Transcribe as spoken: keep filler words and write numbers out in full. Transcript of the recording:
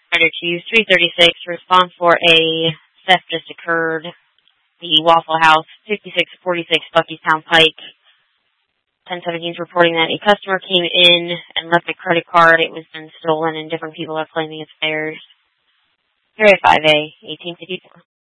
Rider two, three thirty-six, respond for a theft just occurred. The Waffle House, fifty-six forty-six Buckystown Pike. ten seventeen is reporting that a customer came in and left a credit card. It was then stolen, and different people are claiming it's theirs. Area five A, eighteen fifty-four.